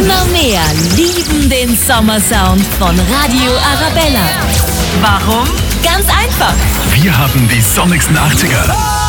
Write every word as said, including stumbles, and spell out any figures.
Immer mehr lieben den Sommersound von Radio Arabella. Warum? Ganz einfach. Wir haben die sonnigsten achtziger,